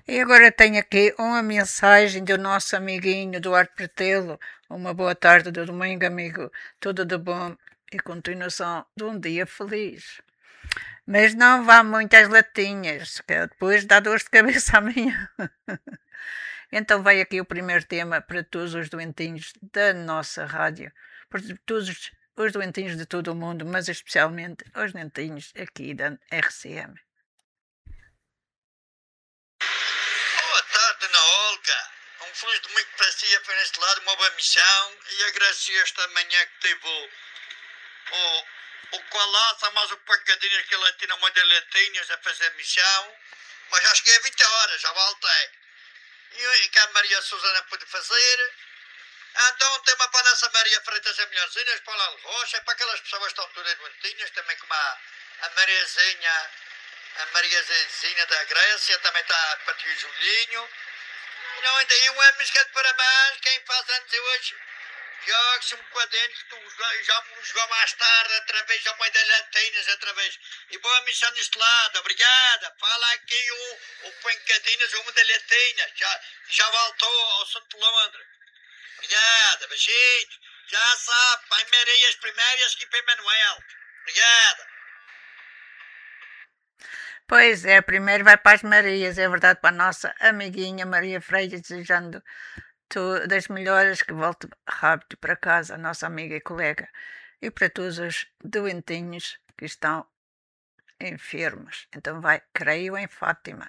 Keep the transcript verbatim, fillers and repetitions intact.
E agora tenho aqui uma mensagem do nosso amiguinho Duarte Pretelo. Uma boa tarde de domingo, amigo. Tudo de bom e continuação de um dia feliz. Mas não vá muito às latinhas, que depois dá dor de cabeça amanhã. Então vai aqui o primeiro tema para todos os doentinhos da nossa rádio. Para todos os doentinhos de todo o mundo, mas especialmente os doentinhos aqui da R C M. Boa tarde, Ana Olga. Um feliz domingo para si, foi neste lado, uma boa missão. E agradeço esta manhã que teve o, o, o Colaça, mais o pancadinhas que ele tinha uma de letrinhas a fazer missão. Mas já cheguei a vinte horas, já voltei. E que a Maria Susana pôde fazer. Então um tema para a nossa Maria Freitas e Melhorzinhas, para o Lalo Rocha, para aquelas pessoas que estão todas doentinhas, também como a, a Mariazinha, a Mariazinha da Grécia, também está para ti o Julinho. E não ainda aí uma música de parabéns, quem faz anos hoje, joga-se um bocadinho, já me jogou mais tarde, outra vez, já me dei latinas, outra vez. E boa missão neste lado, obrigada. Fala aqui o, o Pancadinas, o de latinas, já, já voltou ao Santo Londres. Obrigada, beijinho. Já sabe, pai Marias primeiras que para Manuel. Obrigada. Pois é, primeiro vai para as Marias, é verdade, para a nossa amiguinha Maria Freire, desejando tu, das melhoras, que volte rápido para casa, a nossa amiga e colega, e para todos os doentinhos que estão enfermos. Então vai, creio em Fátima.